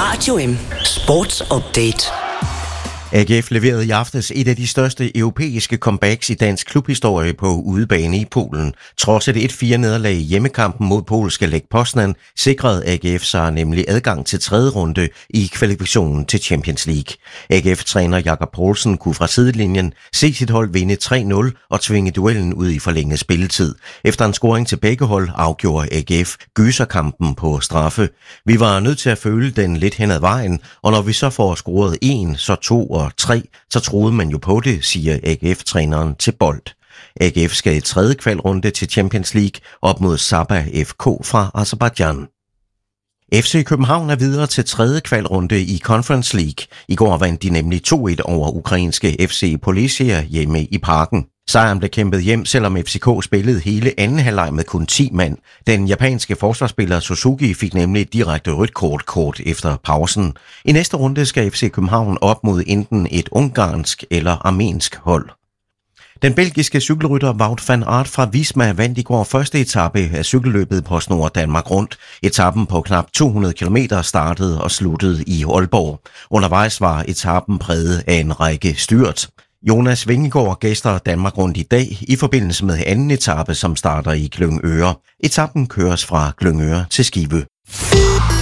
Radio M Sports Update. AGF leverede i aftes et af de største europæiske comebacks i dansk klubhistorie på udebane i Polen. Trods et 1-4-nederlag i hjemmekampen mod polske Lech Poznan, sikrede AGF sig nemlig adgang til tredje runde i kvalifikationen til Champions League. AGF-træner Jakob Poulsen kunne fra sidelinjen se sit hold vinde 3-0 og tvinge duellen ud i forlænget spilletid. Efter en scoring til begge hold afgjorde AGF gyserkampen på straffe. Vi var nødt til at føle den lidt hen ad vejen, og når vi så får scoret 1, så 2 og 3, så troede man jo på det, siger AGF-træneren til Bold. AGF skal i tredje kvalrunde til Champions League op mod Sabah FK fra Aserbajdsjan. FC København er videre til tredje kvalrunde i Conference League. I går vandt de nemlig 2-1 over ukrainske FC Polisia hjemme i Parken. Sejren blev kæmpet hjem, selvom FCK spillede hele anden halvleg med kun 10 mand. Den japanske forsvarsspiller Suzuki fik nemlig et direkte rødt kort efter pausen. I næste runde skal FC København op mod enten et ungarsk eller armensk hold. Den belgiske cykelrytter Wout van Aert fra Visma vandt i går første etape af cykelløbet på Snor Danmark Rundt. Etappen på knap 200 km startede og sluttede i Aalborg. Undervejs var etappen præget af en række styrt. Jonas Vingegaard gæster Danmark Rundt i dag i forbindelse med anden etape, som starter i Glyngøre. Etappen køres fra Glyngøre til Skive.